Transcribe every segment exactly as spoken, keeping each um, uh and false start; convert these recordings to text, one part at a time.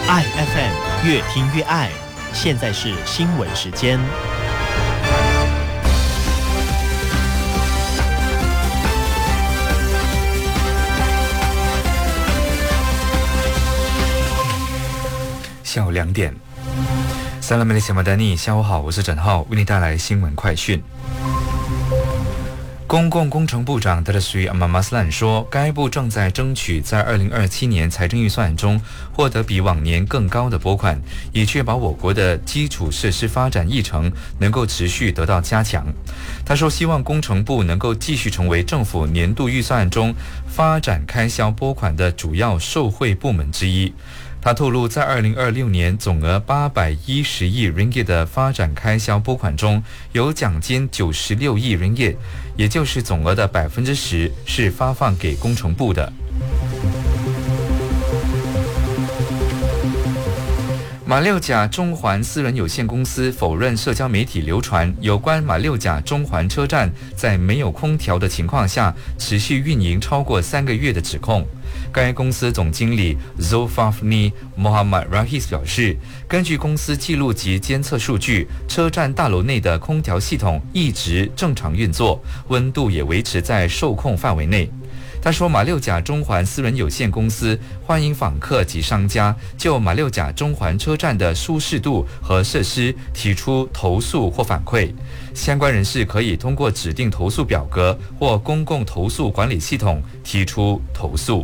爱 F M 越听越爱，现在是新闻时间。 下午两点，萨拉梅利西马丹尼，下午好，我是沈浩，为你带来新闻快讯。公共工程部长德勒苏伊阿马马斯兰说，该部正在争取在二零二七年财政预算案中获得比往年更高的拨款，以确保我国的基础设施发展议程能够持续得到加强。他说，希望工程部能够继续成为政府年度预算案中发展开销拨款的主要受惠部门之一。他透露，在二零二六年总额八百一十亿 ringgit 的发展开销拨款中，有奖金九十六亿 ringgit， 也就是总额的百分之十是发放给工程部的。马六甲中环私人有限公司否认社交媒体流传有关马六甲中环车站在没有空调的情况下持续运营超过三个月的指控。该公司总经理 Zulfafni Mohammad Rahis 表示，根据公司记录及监测数据，车站大楼内的空调系统一直正常运作，温度也维持在受控范围内。他说，马六甲中环私人有限公司欢迎访客及商家就马六甲中环车站的舒适度和设施提出投诉或反馈，相关人士可以通过指定投诉表格或公共投诉管理系统提出投诉。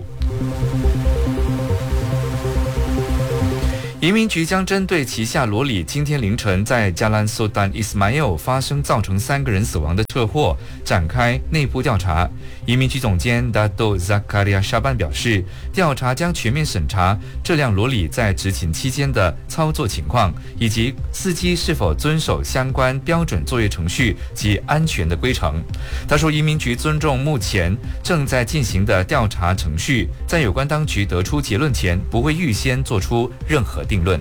移民局将针对旗下罗里今天凌晨在加兰苏丹伊斯马尔发生造成三个人死亡的车祸展开内部调查。移民局总监达多扎卡利亚沙班表示，调查将全面审查这辆罗里在执勤期间的操作情况，以及司机是否遵守相关标准作业程序及安全的规程。他说，移民局尊重目前正在进行的调查程序，在有关当局得出结论前，不会预先做出任何定论。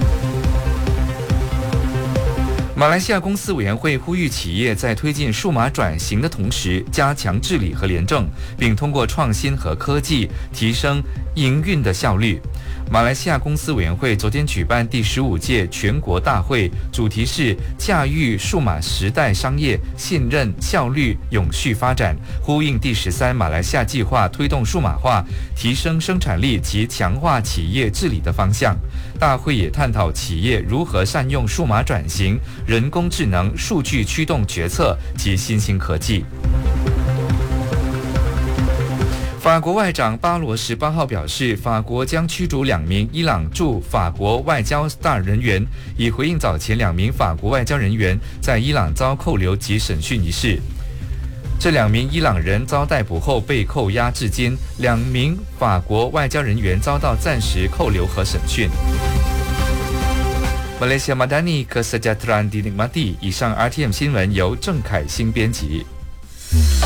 马来西亚公司委员会呼吁企业在推进数码转型的同时，加强治理和廉政，并通过创新和科技提升营运的效率。马来西亚公司委员会昨天举办第十五届全国大会，主题是驾驭数码时代商业信任、效率、永续发展，呼应第十三马来西亚计划推动数码化、提升生产力及强化企业治理的方向。大会也探讨企业如何善用数码转型、人工智能、数据驱动决策及新兴科技。法国外长巴罗十八号表示，法国将驱逐两名伊朗驻法国外交大人员，以回应早前两名法国外交人员在伊朗遭扣留及审讯一事。这两名伊朗人遭逮捕后被扣押至今，两名法国外交人员遭到暂时扣留和审讯。马来西亚马达尼克斯加特兰迪尼马蒂，以上 R T M 新闻由郑凯欣编辑。